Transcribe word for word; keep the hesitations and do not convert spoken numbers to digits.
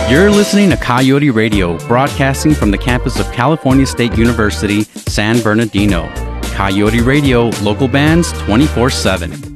You're listening to Coyote Radio, broadcasting from the campus of California State University, San Bernardino. Coyote Radio, local bands twenty-four seven.